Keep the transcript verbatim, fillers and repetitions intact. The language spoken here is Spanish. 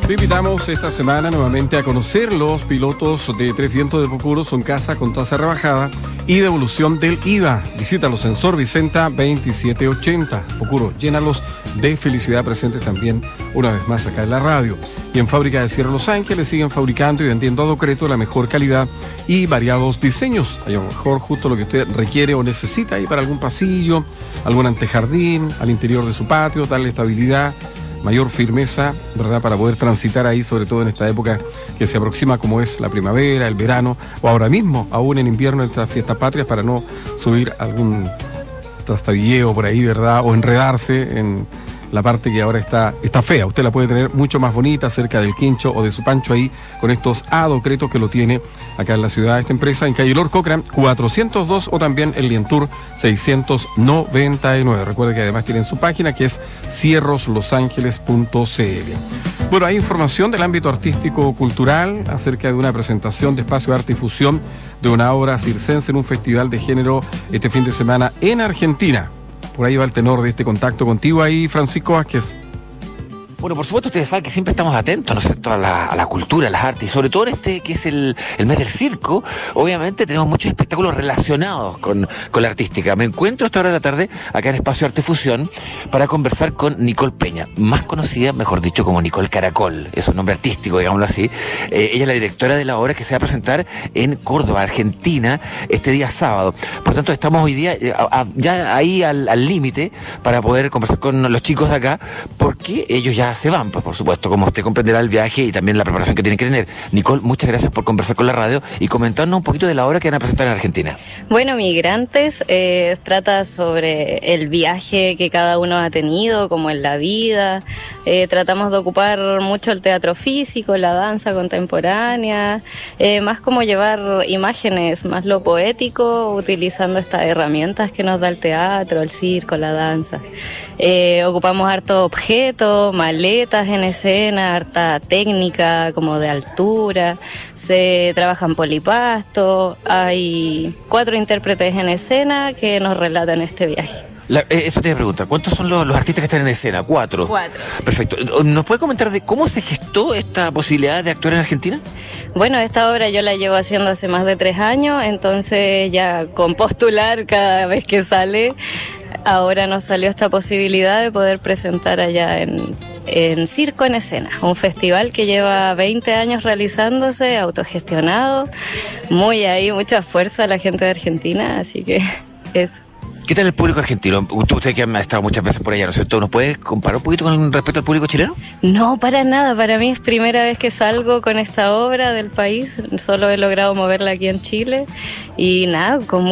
Te invitamos esta semana nuevamente a conocer los pilotos de Tres Vientos de Pucuro, son casa con tasa rebajada y devolución del I V A. Visítalos en Sor Vicenta veintisiete ochenta. Pucuro, llénalos de felicidad, presentes también una vez más acá en la radio. Y en Fábrica de Cierre Los Ángeles siguen fabricando y vendiendo a Docreto la mejor calidad y variados diseños. Hay a lo mejor justo lo que usted requiere o necesita ahí para algún pasillo, algún antejardín, al interior de su patio, darle estabilidad, mayor firmeza, ¿verdad?, para poder transitar ahí, sobre todo en esta época que se aproxima, como es la primavera, el verano, o ahora mismo, aún en invierno, en estas fiestas patrias, para no subir algún trastabilleo por ahí, ¿verdad?, o enredarse en la parte que ahora está, está fea. Usted la puede tener mucho más bonita cerca del quincho o de su pancho ahí, con estos Adocretos que lo tiene acá en la ciudad esta empresa, en calle Lord Cochrane cuatrocientos dos, o también en Lientour seiscientos noventa y nueve. Recuerde que además tienen su página, que es cierros los ángeles punto c l. Bueno, hay información del ámbito artístico-cultural acerca de una presentación de Espacio Arte y Fusión de una obra circense en un festival de género este fin de semana en Argentina. Por ahí va el tenor de este contacto contigo ahí, Francisco Vázquez. Bueno, por supuesto, ustedes saben que siempre estamos atentos, ¿no es cierto?, a la, a la cultura, a las artes, y sobre todo en este que es el, el mes del circo. Obviamente tenemos muchos espectáculos relacionados con, con la artística. Me encuentro a esta hora de la tarde acá en Espacio Arte Fusión para conversar con Nicole Peña, más conocida, mejor dicho, como Nicole Caracol. Es un nombre artístico, digámoslo así. Eh, ella es la directora de la obra que se va a presentar en Córdoba, Argentina, este día sábado. Por tanto, estamos hoy día eh, a, a, ya ahí al límite para poder conversar con los chicos de acá, porque ellos ya se van, pues por supuesto, como usted comprenderá, el viaje y también la preparación que tienen que tener. Nicole, muchas gracias por conversar con la radio y comentarnos un poquito de la obra que van a presentar en Argentina. Bueno, Migrantes eh, trata sobre el viaje que cada uno ha tenido, como en la vida. Eh, tratamos de ocupar mucho el teatro físico, la danza contemporánea, eh, más como llevar imágenes, más lo poético, utilizando estas herramientas que nos da el teatro, el circo, la danza. Eh, ocupamos harto objetos, maletas en escena, harta técnica como de altura, se trabaja en polipasto, hay cuatro intérpretes en escena que nos relatan este viaje. La, eh, eso te iba a preguntar, ¿cuántos son los, los artistas que están en escena? ¿Cuatro? Cuatro. Perfecto. ¿Nos puede comentar de cómo se gestó esta posibilidad de actuar en Argentina? Bueno, esta obra yo la llevo haciendo hace más de tres años, entonces ya con postular cada vez que sale, ahora nos salió esta posibilidad de poder presentar allá en, en Circo en Escena, un festival que lleva veinte años realizándose, autogestionado, muy ahí, mucha fuerza la gente de Argentina, así que eso. ¿Qué tal el público argentino? Usted que ha estado muchas veces por allá, ¿no es cierto? ¿Nos puede comparar un poquito con respecto al público chileno? No, para nada. Para mí es primera vez que salgo con esta obra del país. Solo he logrado moverla aquí en Chile. Y nada, con